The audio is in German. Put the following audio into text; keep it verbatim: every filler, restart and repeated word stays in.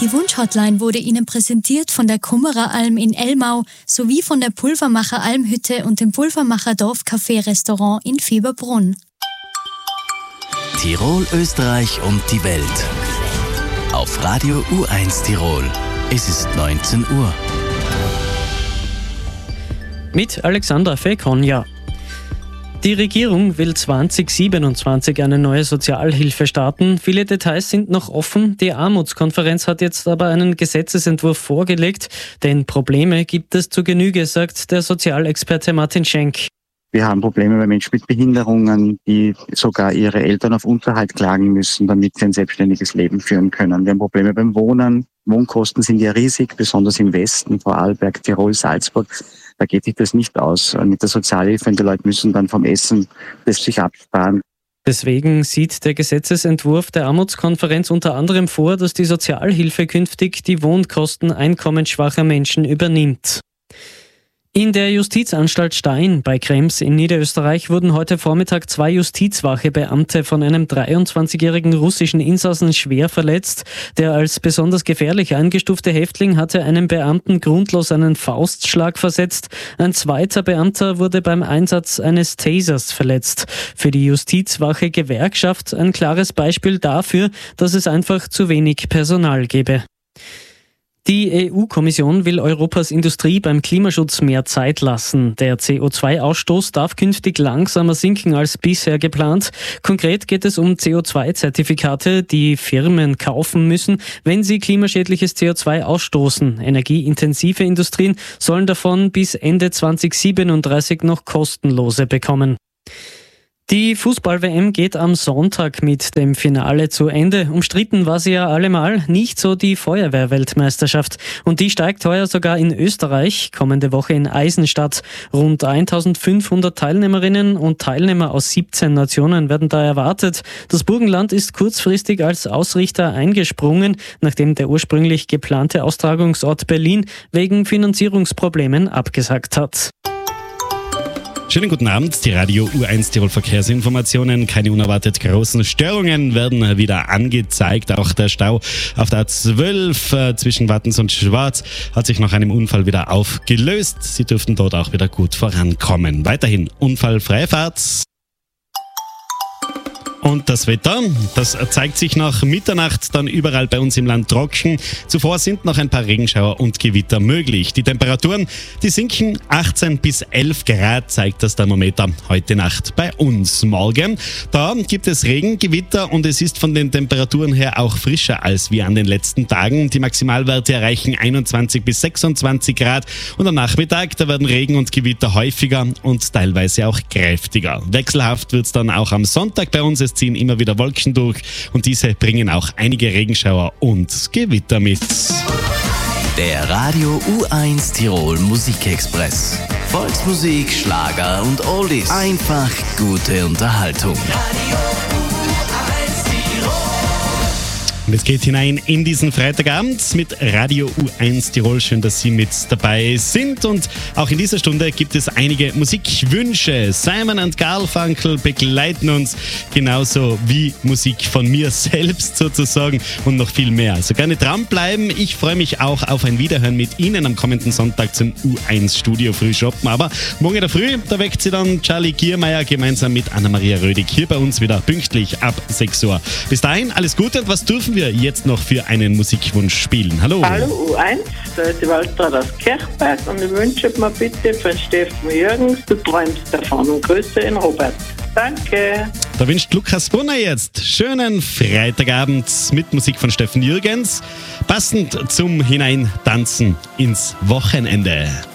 Die Wunschhotline wurde Ihnen präsentiert von der Kummerer Alm in Elmau sowie von der Pulvermacher Almhütte und dem Pulvermacher Dorfcafé Restaurant in Fieberbrunn. Tirol, Österreich und die Welt. Auf Radio U eins Tirol. Es ist neunzehn Uhr. Mit Alexandra Fekonja. Die Regierung will zwanzig siebenundzwanzig eine neue Sozialhilfe starten. Viele Details sind noch offen. Die Armutskonferenz hat jetzt aber einen Gesetzesentwurf vorgelegt. Denn Probleme gibt es zu Genüge, sagt der Sozialexperte Martin Schenk. Wir haben Probleme bei Menschen mit Behinderungen, die sogar ihre Eltern auf Unterhalt klagen müssen, damit sie ein selbstständiges Leben führen können. Wir haben Probleme beim Wohnen. Wohnkosten sind ja riesig, besonders im Westen, Vorarlberg, Tirol, Salzburg. Da geht sich das nicht aus mit der Sozialhilfe und die Leute müssen dann vom Essen das sich absparen. Deswegen sieht der Gesetzesentwurf der Armutskonferenz unter anderem vor, dass die Sozialhilfe künftig die Wohnkosten einkommensschwacher Menschen übernimmt. In der Justizanstalt Stein bei Krems in Niederösterreich wurden heute Vormittag zwei Justizwachebeamte von einem dreiundzwanzigjährigen russischen Insassen schwer verletzt. Der als besonders gefährlich eingestufte Häftling hatte einem Beamten grundlos einen Faustschlag versetzt. Ein zweiter Beamter wurde beim Einsatz eines Tasers verletzt. Für die Justizwache-Gewerkschaft ein klares Beispiel dafür, dass es einfach zu wenig Personal gebe. Die E U-Kommission will Europas Industrie beim Klimaschutz mehr Zeit lassen. Der C O zwei Ausstoß darf künftig langsamer sinken als bisher geplant. Konkret geht es um C O zwei Zertifikate, die Firmen kaufen müssen, wenn sie klimaschädliches C O zwei ausstoßen. Energieintensive Industrien sollen davon bis Ende zwanzig siebenunddreißig noch kostenlose bekommen. Die Fußball-W M geht am Sonntag mit dem Finale zu Ende. Umstritten war sie ja allemal, nicht so die Feuerwehr-Weltmeisterschaft. Und die steigt heuer sogar in Österreich, kommende Woche in Eisenstadt. Rund eintausendfünfhundert Teilnehmerinnen und Teilnehmer aus siebzehn Nationen werden da erwartet. Das Burgenland ist kurzfristig als Ausrichter eingesprungen, nachdem der ursprünglich geplante Austragungsort Berlin wegen Finanzierungsproblemen abgesagt hat. Schönen guten Abend, die Radio U eins Tirol Verkehrsinformationen. Keine unerwartet großen Störungen werden wieder angezeigt. Auch der Stau auf der A zwölf äh, zwischen Wattens und Schwarz hat sich nach einem Unfall wieder aufgelöst. Sie dürften dort auch wieder gut vorankommen. Weiterhin unfallfreie Fahrt. Und das Wetter, das zeigt sich nach Mitternacht dann überall bei uns im Land trocken. Zuvor sind noch ein paar Regenschauer und Gewitter möglich. Die Temperaturen, die sinken achtzehn bis elf Grad, zeigt das Thermometer heute Nacht bei uns. Morgen, da gibt es Regen, Gewitter und es ist von den Temperaturen her auch frischer als wie an den letzten Tagen. Die Maximalwerte erreichen einundzwanzig bis sechsundzwanzig Grad und am Nachmittag, da werden Regen und Gewitter häufiger und teilweise auch kräftiger. Wechselhaft wird es dann auch am Sonntag bei uns. Es ziehen immer wieder Wolken durch und diese bringen auch einige Regenschauer und Gewitter mit. Der Radio U eins Tirol Musikexpress. Volksmusik, Schlager und Oldies. Einfach gute Unterhaltung. Radio U eins Tirol. Und es geht hinein in diesen Freitagabend mit Radio U eins Tirol. Schön, dass Sie mit dabei sind. Und auch in dieser Stunde gibt es einige Musikwünsche. Simon und Garfunkel begleiten uns, genauso wie Musik von mir selbst sozusagen und noch viel mehr. Also gerne dranbleiben. Ich freue mich auch auf ein Wiederhören mit Ihnen am kommenden Sonntag zum U eins Studio Frühschoppen. Aber morgen in der Früh, da weckt sie dann Charlie Giermeier gemeinsam mit Anna-Maria Rödig hier bei uns wieder pünktlich ab sechs Uhr. Bis dahin, alles Gute und was dürfen wir jetzt noch für einen Musikwunsch spielen? Hallo. Hallo U eins, da ist die Waltraud aus Kirchberg und ich wünsche mir bitte von Steffen Jürgens, du träumst davon und Grüße in Robert. Danke. Da wünscht Lukas Brunner jetzt schönen Freitagabend mit Musik von Steffen Jürgens, passend zum Hineintanzen ins Wochenende.